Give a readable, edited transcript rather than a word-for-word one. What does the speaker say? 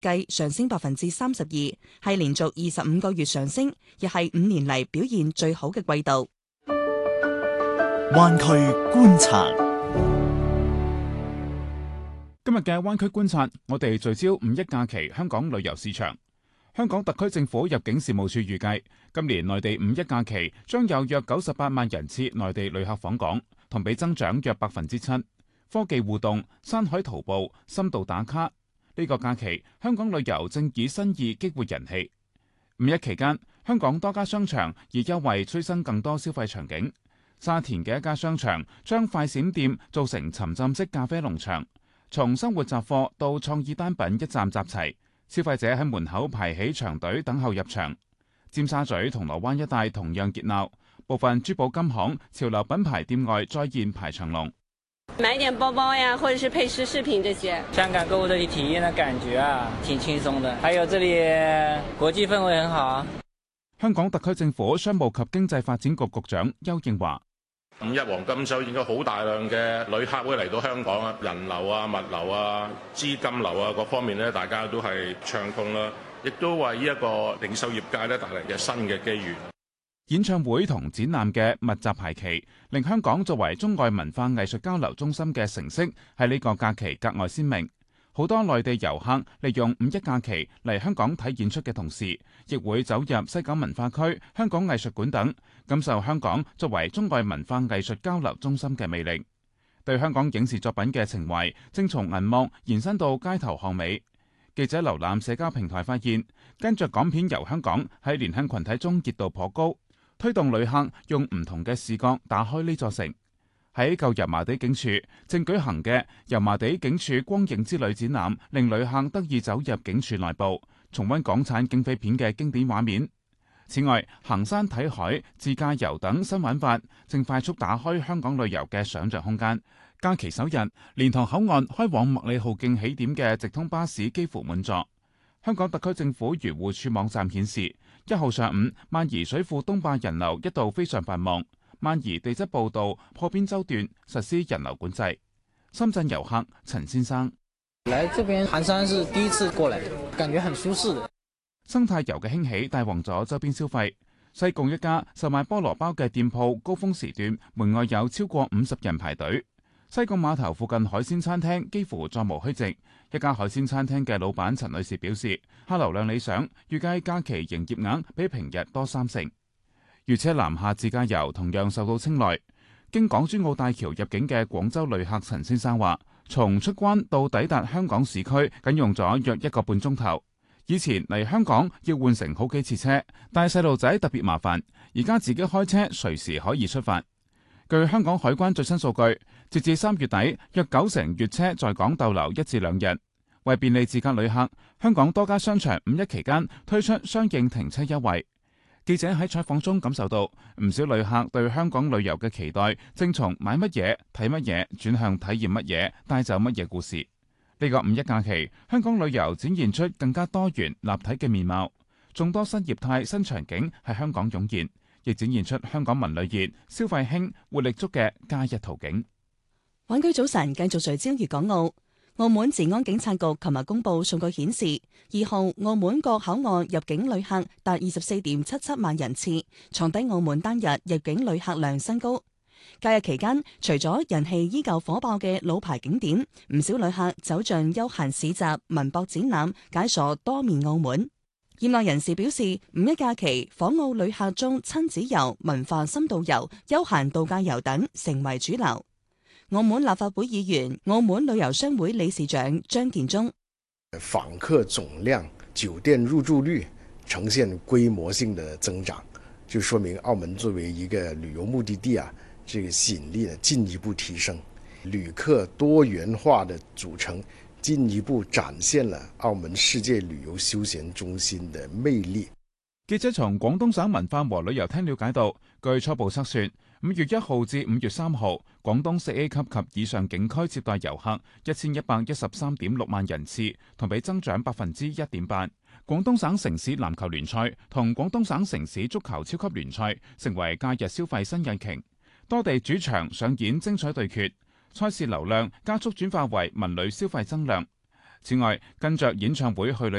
計上升32%，係連續25個月上升，亦係5年嚟表現最好嘅季度。 灣區觀察， 今日嘅灣區觀察，我哋聚焦五一假期香港旅遊市場。香港特區政府入境事務處預計，今年內地五一假期將有約98萬人次內地旅客訪港，同比增長約7%。科技互動、山海徒步、深度打卡，呢個假期香港旅遊正以新意激活人氣。五一期間，香港多家商場以優惠催生更多消費場景。沙田嘅一家商場將快閃店做成沉浸式咖啡農場，從生活雜貨到創意單品一站集齊。消費者喺門口排起長隊等候入場。尖沙咀、銅鑼灣一帶同樣熱鬧，部分珠寶金行、潮流品牌店外再現排長龍。 買點包包呀，或者是配飾飾品這些。香港購物這裡體驗的感覺啊，挺輕鬆的。還有這裡國際氛圍很好啊。 香港特區政府商務及經濟發展局局長丘應樺。 五一黃金週應該好大量嘅旅客會嚟到香港啊，人流啊、物流啊、資金流啊各方面咧，大家都係暢通啦，亦都為呢一個零售業界咧帶嚟嘅新嘅機遇。 演唱會同展覽嘅密集排期，令香港作為中外文化藝術交流中心嘅成色喺呢個假期格外鮮明。好多內地遊客利用五一假期嚟香港睇演出嘅同時，亦會走入西九文化區、香港藝術館等，感受香港作為中外文化藝術交流中心嘅魅力。對香港影視作品嘅情懷，正從銀幕延伸到街頭巷尾。記者瀏覽社交平台發現，跟着港片遊香港喺年輕群體中熱度頗高，推動旅客用唔同嘅視角打開呢座城。喺舊油麻地警署正舉行嘅油麻地警署光影之旅展覽，令旅客得以走入警署內部，重溫港產警匪片嘅經典畫面。此外，行山睇海、自駕遊等新玩法正快速打開香港旅遊嘅想像空間。假期首日，蓮塘口岸開往麥理浩徑起點嘅直通巴士幾乎滿座。香港特區政府漁護署網站顯示，1號上午萬宜水庫東壩人流一度非常繁忙。萬宜地質步道破邊洲段實施人流管制。深圳遊客陳先生： 來這邊行山是第一次過來，感覺很舒適的。 生態遊嘅興起帶旺咗周邊消費。西貢一家售賣菠蘿包嘅店鋪高峰時段門外有超過50人排隊。西貢碼頭附近海鮮餐廳幾乎座無虛席。一家海鮮餐廳嘅老闆陳女士表示，客流量理想，預計假期營業額比平日多30%。粵車南下自駕遊同樣受到青睞。經港珠澳大橋入境嘅廣州旅客陳先生話，從出關到抵達香港市區僅用咗約1個半鐘頭。以前嚟香港要換乘好幾次車，帶細路仔特別麻煩。而家自己開車隨時可以出發。據香港海關最新數據，截至3月底，約90%粵車在港逗留1至2日。為便利自駕旅客，香港多家商場五一期間推出相應停車優惠。記者喺採訪中感受到，唔少旅客對香港旅遊嘅期待，正從買乜嘢、睇乜嘢轉向體驗乜嘢、帶走乜嘢故事。呢個五一假期，香港旅遊展現出更加多元立體嘅面貌，眾多新業態、新場景喺香港湧現，亦展現出香港文旅熱、消費興、活力足嘅假日圖景。 灣區早晨繼續聚焦粵港澳。澳門治安警察局琴日公布數據顯示，2號澳門各口岸入境旅客達24.77萬人次，創低澳門單日入境旅客量新高。假日期間，除咗人氣依舊火爆嘅老牌景點，唔少旅客走進休閒市集、文博展覽，解鎖多面澳門。業內人士表示，五一假期訪澳旅客中，親子遊、文化深度遊、休閒度假遊等成為主流。澳門立法會議員、澳門旅遊商會理事長張建宗： 訪客總量、酒店入住率呈現規模性的增長，就說明澳門作為一個旅遊目的地啊，這個吸引力呢進一步提升，旅客多元化的組成進一步展現了澳門世界旅遊休閒中心的魅力。 記者從廣東省文化和旅遊廳了解到，據初步測算，5月1號至5月3號，廣東4A 級及以上景區接待遊客1113.6萬人次，同比增長1.8%。廣東省城市籃球聯賽同廣東省城市足球超級聯賽成為假日消費新引擎，多地主場上演精彩對決，賽事流量加速轉化為文旅消費增量。 此外，跟着演唱會去旅